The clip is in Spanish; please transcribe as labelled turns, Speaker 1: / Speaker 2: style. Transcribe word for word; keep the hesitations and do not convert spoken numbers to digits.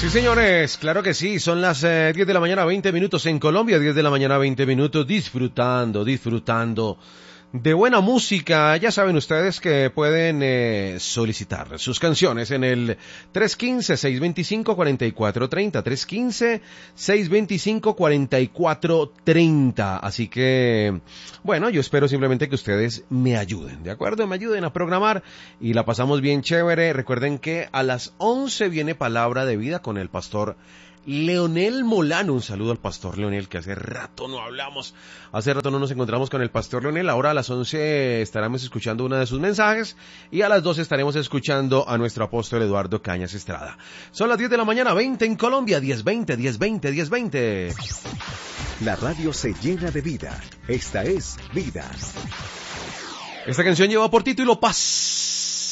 Speaker 1: Sí, señores, claro que sí, son las eh, diez de la mañana, veinte minutos en Colombia, diez de la mañana, veinte minutos, disfrutando, disfrutando de buena música. Ya saben ustedes que pueden eh, solicitar sus canciones en el tres uno cinco, seis dos cinco, cuatro cuatro tres cero, tres uno cinco, seis dos cinco, cuatro cuatro tres cero. Así que, bueno, yo espero simplemente que ustedes me ayuden, ¿de acuerdo? Me ayuden a programar y la pasamos bien chévere. Recuerden que a las once viene Palabra de Vida con el pastor Leonel Molano. Un saludo al pastor Leonel, que hace rato no hablamos, hace rato no nos encontramos con el pastor Leonel. Ahora a las once estaremos escuchando uno de sus mensajes y a las doce estaremos escuchando a nuestro apóstol Eduardo Cañas Estrada. Son las diez de la mañana, veinte en Colombia, diez veinte, diez veinte, diez veinte.
Speaker 2: La radio se llena de vida. Esta es Vida.
Speaker 1: Esta canción lleva por título Paz.